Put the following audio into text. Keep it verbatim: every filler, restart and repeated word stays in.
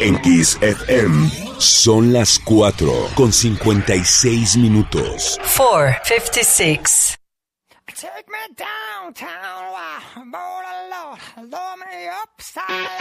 En Kiss F M son las cuatro con cincuenta y seis minutos. four fifty-six. Take me downtown, wow, Lord, Lord, lower me upside